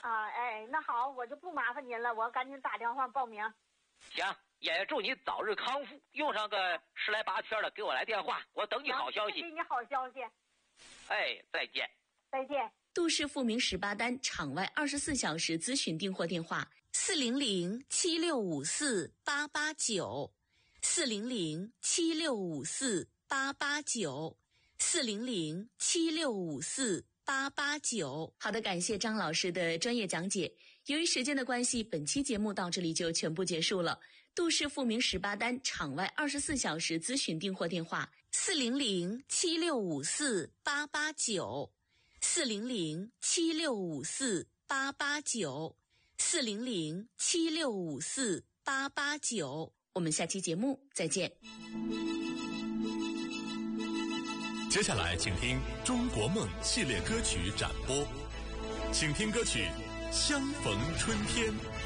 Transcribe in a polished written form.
啊，哎，那好，我就不麻烦您了，我赶紧打电话报名。 行，也祝你早日康复，用上个10来8天了，给我来电话，我等你好消息。 给你好消息。 哎，再见。 再见。 杜氏复明18单场外24小时咨询订货电话：400-7654-889 400-7654-889 400-7654-889。好的，感谢张老师的专业讲解。由于时间的关系，本期节目到这里就全部结束了。杜氏复明18单场外24小时咨询订货电话：400-7654-889 400-7654-889 400-7654-889。我们下期节目再见。 接下来请听中国梦系列歌曲展播，请听歌曲《相逢春天》。